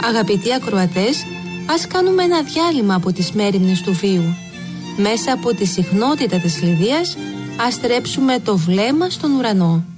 Αγαπητοί ακροατές, ας κάνουμε ένα διάλειμμα από τις μέριμνες του βίου. Μέσα από τη συχνότητα της ληδείας, ας στρέψουμε το βλέμμα στον ουρανό.